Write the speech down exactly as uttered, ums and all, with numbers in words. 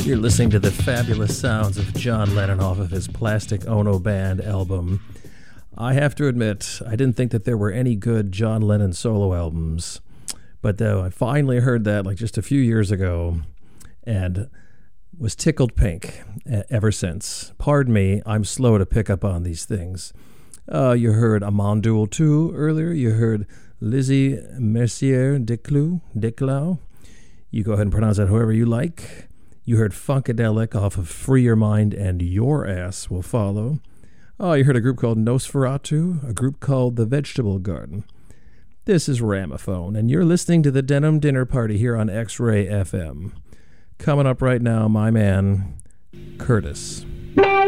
You're listening to the fabulous sounds of John Lennon off of his Plastic Ono Band album. I have to admit, I didn't think that there were any good John Lennon solo albums, but though I finally heard that like just a few years ago and was tickled pink ever since. Pardon me, I'm slow to pick up on these things. Uh, you heard Amandoul two earlier. You heard Lizzie Mercier Declou, Declau. You go ahead and pronounce that however you like. You heard Funkadelic off of Free Your Mind and Your Ass Will Follow. Oh, you heard a group called Nosferatu, a group called The Vegetable Garden. This is Ramaphone, and you're listening to the Denim Dinner Party here on X-Ray F M. Coming up right now, my man, Curtis.